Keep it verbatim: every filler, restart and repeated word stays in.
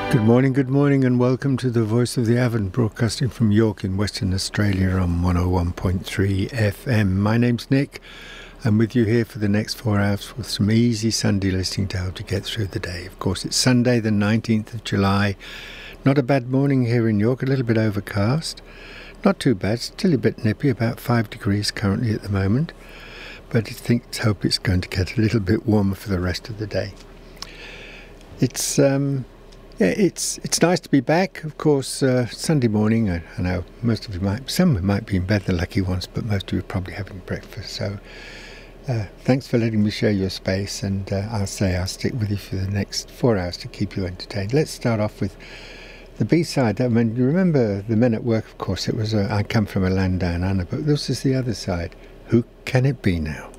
Good morning, good morning, and welcome to the Voice of the Avon, broadcasting from York in Western Australia on one oh one point three F M. My name's Nick. I'm with you here for the next four hours with some easy Sunday listening to help you get through the day. Of course, it's Sunday the nineteenth of July. Not a bad morning here in York, a little bit overcast. Not too bad, still a bit nippy, about five degrees currently at the moment. But I think, hope it's going to get a little bit warmer for the rest of the day. It's... um. Yeah, it's it's nice to be back. Of course, uh, Sunday morning, I, I know most of you might, some might be in bed, the lucky ones, but most of you are probably having breakfast. So uh, thanks for letting me share your space, and uh, I'll say I'll stick with you for the next four hours to keep you entertained. Let's start off with the B-side. I mean, you remember the Men at Work, of course. It was, uh, I come from a land down under, but this is the other side. Who can it be now?